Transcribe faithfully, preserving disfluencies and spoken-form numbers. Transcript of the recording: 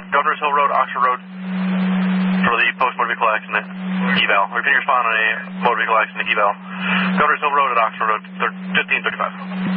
Governor's Hill Road, Oxford Road, for the post-motor vehicle accident eval. Repeat your response on a motor vehicle accident eval. Governor's Hill Road at Oxford Road, fifteen thirty-five.